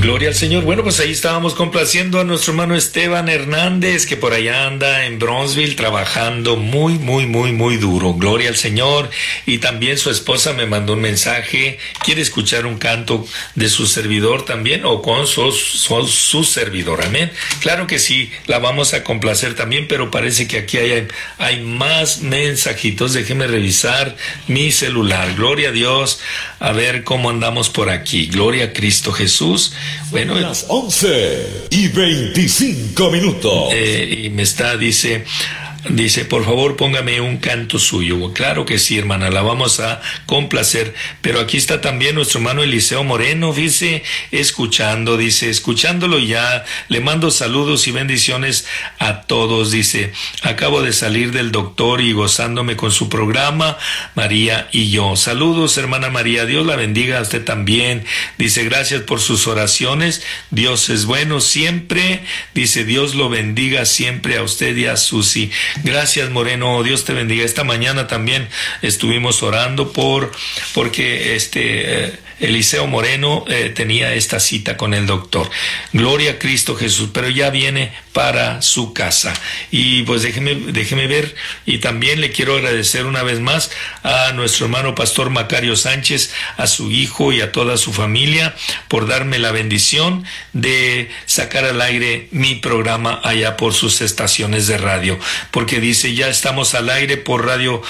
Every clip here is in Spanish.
Gloria al Señor. Bueno, pues ahí estábamos complaciendo a nuestro hermano Esteban Hernández, que por allá anda en Bronzeville trabajando muy duro. Gloria al Señor. Y también su esposa me mandó un mensaje. ¿Quiere escuchar un canto de su servidor también o con su servidor? Amén. Claro que sí, la vamos a complacer también, pero parece que aquí hay más mensajitos. Déjeme revisar mi celular. Gloria a Dios. A ver cómo andamos por aquí. Gloria a Cristo Jesús. Bueno, las 11:25. Y me está, dice, por favor, póngame un canto suyo. Claro que sí, hermana, la vamos a complacer. Pero aquí está también nuestro hermano Eliseo Moreno, dice, escuchándolo ya. Le mando saludos y bendiciones a todos, dice. Acabo de salir del doctor y gozándome con su programa, María y yo. Saludos, hermana María, Dios la bendiga a usted también. Dice, gracias por sus oraciones. Dios es bueno siempre. Dice, Dios lo bendiga siempre a usted y a Susi. Gracias, Moreno, Dios te bendiga. Esta mañana también estuvimos orando porque Eliseo Moreno tenía esta cita con el doctor. Gloria a Cristo Jesús, pero ya viene para su casa. Y pues déjeme ver, y también le quiero agradecer una vez más a nuestro hermano pastor Macario Sánchez, a su hijo y a toda su familia por darme la bendición de sacar al aire mi programa allá por sus estaciones de radio, porque dice, ya estamos al aire por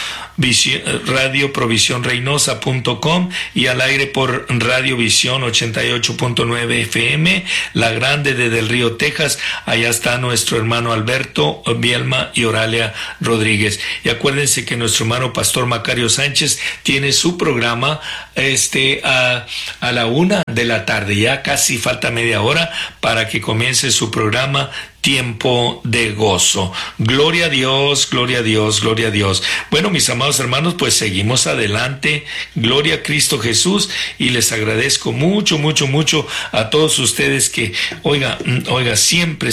radioprovisionreynosa.com y al aire por Radio Visión 88.9 FM, La Grande de Del Río, Texas. Allá está nuestro hermano Alberto Bielma y Oralia Rodríguez. Y acuérdense que nuestro hermano pastor Macario Sánchez tiene su programa a la 1 de la tarde. Ya casi falta media hora para que comience su programa Tiempo de Gozo. Gloria a Dios, gloria a Dios, gloria a Dios. Bueno, mis amados hermanos, pues seguimos adelante. Gloria a Cristo Jesús, y les agradezco mucho a todos ustedes que, oiga, siempre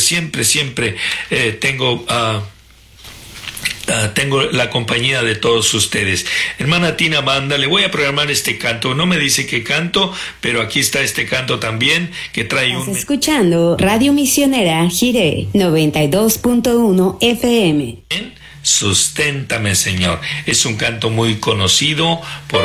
tengo la compañía de todos ustedes. Hermana Tina Banda, le voy a programar este canto. No me dice qué canto, pero aquí está este canto también que trae un... Estás escuchando Radio Misionera Jiré 92.1 FM. Susténtame, Señor. Es un canto muy conocido por